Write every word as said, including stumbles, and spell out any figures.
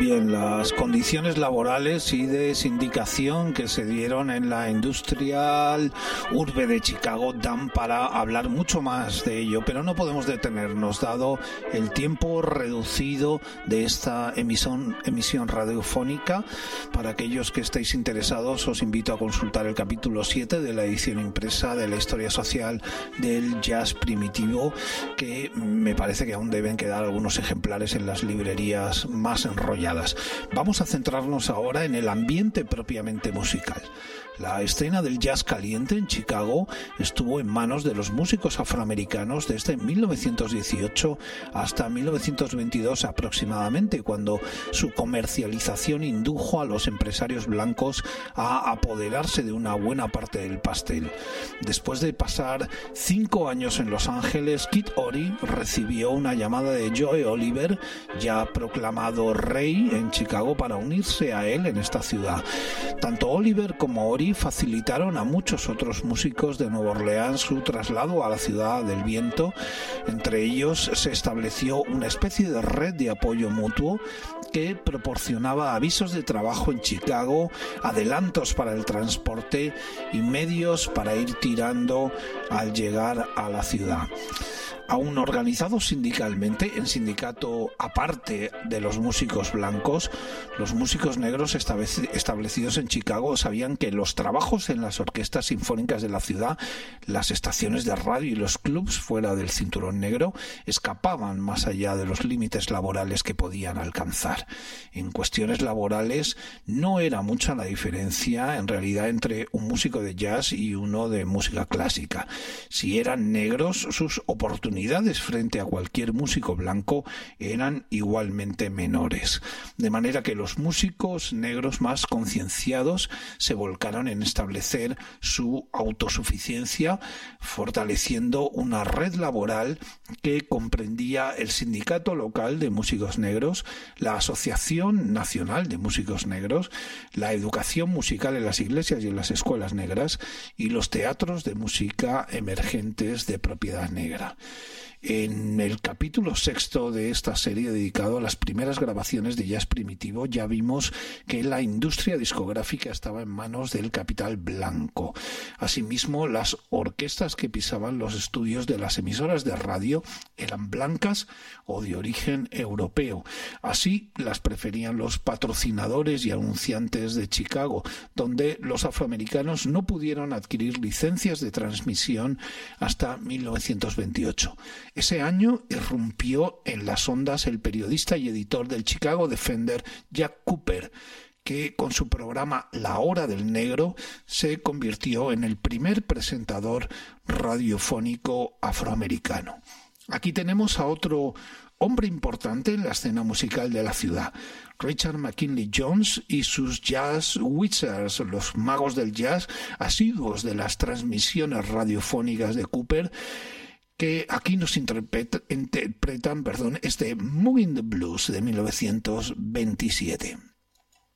Bien, las condiciones laborales y de sindicación que se dieron en la industrial urbe de Chicago dan para hablar mucho más de ello, pero no podemos detenernos dado el tiempo reducido de esta emisión, emisión radiofónica. Para aquellos que estéis interesados, os invito a consultar el capítulo siete de la edición impresa de la historia social del jazz primitivo, que me parece que aún deben quedar algunos ejemplares en las librerías más enrolladas. Vamos a centrarnos ahora en el ambiente propiamente musical. La escena del jazz caliente en Chicago estuvo en manos de los músicos afroamericanos desde mil novecientos dieciocho hasta mil novecientos veintidós aproximadamente, cuando su comercialización indujo a los empresarios blancos a apoderarse de una buena parte del pastel. Después de pasar cinco años en Los Ángeles, Kid Ory recibió una llamada de Joe Oliver, ya proclamado rey en Chicago, para unirse a él en esta ciudad. Tanto Oliver como Ory facilitaron a muchos otros músicos de Nueva Orleans su traslado a la ciudad del viento. Entre ellos se estableció una especie de red de apoyo mutuo que proporcionaba avisos de trabajo en Chicago, adelantos para el transporte y medios para ir tirando al llegar a la ciudad. Aún organizados sindicalmente, en sindicato aparte de los músicos blancos, los músicos negros establecidos en Chicago sabían que los trabajos en las orquestas sinfónicas de la ciudad, las estaciones de radio y los clubs fuera del cinturón negro escapaban más allá de los límites laborales que podían alcanzar. En cuestiones laborales no era mucha la diferencia en realidad entre un músico de jazz y uno de música clásica. Si eran negros, sus oportunidades frente a cualquier músico blanco eran igualmente menores, de manera que los músicos negros más concienciados se volcaron en establecer su autosuficiencia, fortaleciendo una red laboral que comprendía el sindicato local de músicos negros, la Asociación Nacional de Músicos Negros, la educación musical en las iglesias y en las escuelas negras y los teatros de música emergentes de propiedad negra. En el capítulo sexto de esta serie dedicado a las primeras grabaciones de jazz primitivo ya vimos que la industria discográfica estaba en manos del capital blanco. Asimismo, las orquestas que pisaban los estudios de las emisoras de radio eran blancas o de origen europeo. Así las preferían los patrocinadores y anunciantes de Chicago, donde los afroamericanos no pudieron adquirir licencias de transmisión hasta mil novecientos veintiocho. Ese año irrumpió en las ondas el periodista y editor del Chicago Defender, Jack Cooper, que con su programa La Hora del Negro se convirtió en el primer presentador radiofónico afroamericano. Aquí tenemos a otro hombre importante en la escena musical de la ciudad, Richard McKinley Jones y sus Jazz Wizards, los magos del jazz, asiduos de las transmisiones radiofónicas de Cooper, que aquí nos interpretan, interpretan perdón, este Moving the Blues de mil novecientos veintisiete.